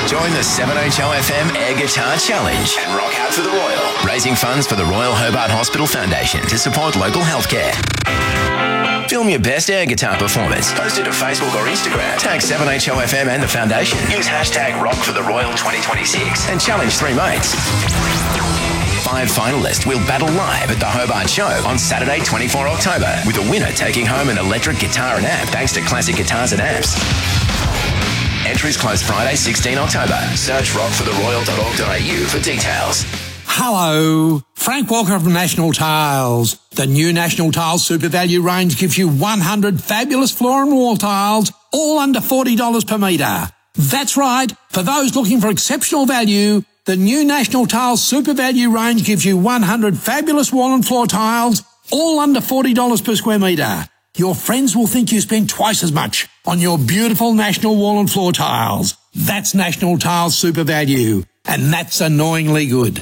Join the 7HOFM Air Guitar Challenge and rock out for the Royal, raising funds for the Royal Hobart Hospital Foundation to support local healthcare. Film your best air guitar performance. Post it to Facebook or Instagram. Tag 7HOFM and the foundation. Use hashtag #RockForTheRoyal2026 and challenge 3 mates. 5 finalists will battle live at the Hobart Show on Saturday, 24 October, with a winner taking home an electric guitar and amp thanks to Classic Guitars and Amps. Entries close Friday, 16 October. Search rockfortheroyal.org.au for details. Hello, Frank Walker from National Tiles. The new National Tiles Super Value range gives you 100 fabulous floor and wall tiles, all under $40 per metre. That's right, for those looking for exceptional value, the new National Tiles Super Value range gives you 100 fabulous wall and floor tiles, all under $40 per square metre. Your friends will think you spend twice as much on your beautiful National wall and floor tiles. That's National Tiles Super Value, and that's annoyingly good.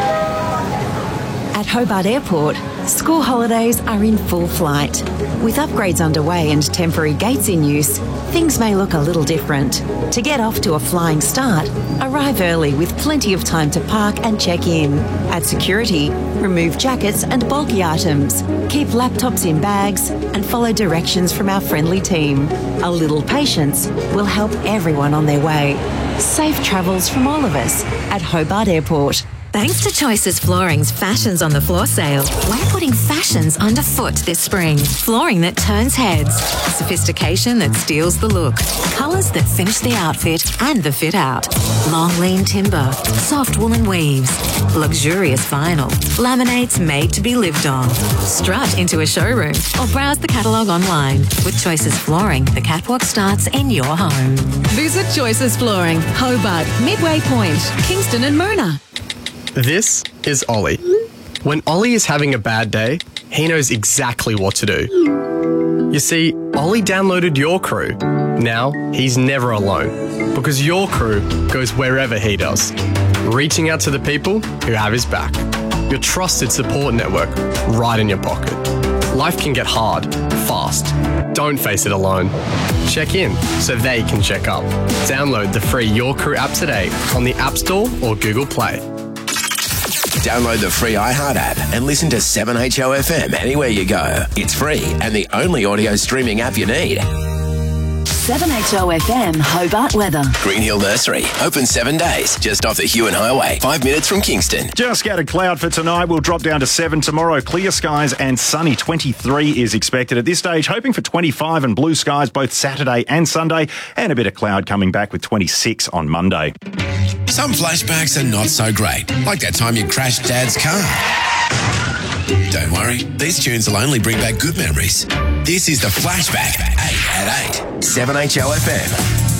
At Hobart Airport, school holidays are in full flight. With upgrades underway and temporary gates in use, things may look a little different. To get off to a flying start, arrive early with plenty of time to park and check in. At security, remove jackets and bulky items. Keep laptops in bags and follow directions from our friendly team. A little patience will help everyone on their way. Safe travels from all of us at Hobart Airport. Thanks to Choices Flooring's Fashions on the Floor sale, we're putting fashions underfoot this spring. Flooring that turns heads, sophistication that steals the look, colours that finish the outfit and the fit out. Long lean timber, soft woolen weaves, luxurious vinyl, laminates made to be lived on. Strut into a showroom or browse the catalogue online. With Choices Flooring, the catwalk starts in your home. Visit Choices Flooring, Hobart, Midway Point, Kingston and Mona. This is Ollie. When Ollie is having a bad day, he knows exactly what to do. You see, Ollie downloaded Your Crew. Now, he's never alone, because Your Crew goes wherever he does, reaching out to the people who have his back. Your trusted support network right in your pocket. Life can get hard, fast. Don't face it alone. Check in so they can check up. Download the free Your Crew app today on the App Store or Google Play. Download the free iHeart app and listen to 7HOFM anywhere you go. It's free and the only audio streaming app you need. 7HOFM Hobart weather. Green Hill Nursery, open 7 days, just off the Hewan Highway, 5 minutes from Kingston. Just scattered cloud for tonight. We'll drop down to 7 tomorrow. Clear skies and sunny. 23 is expected at this stage. Hoping for 25 and blue skies both Saturday and Sunday. And a bit of cloud coming back with 26 on Monday. Some flashbacks are not so great, like that time you crashed Dad's car. Don't worry, these tunes will only bring back good memories. This is the Flashback, 8 at 8, 7HOFM.